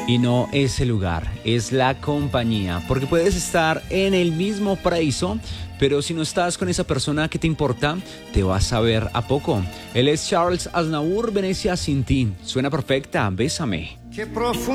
Y no es el lugar, es la compañía, porque puedes estar en el mismo paraíso, pero si no estás con esa persona que te importa, te vas a ver a poco. Él es Charles Aznavour, Venecia sin ti. Suena perfecta, bésame. Qué profundo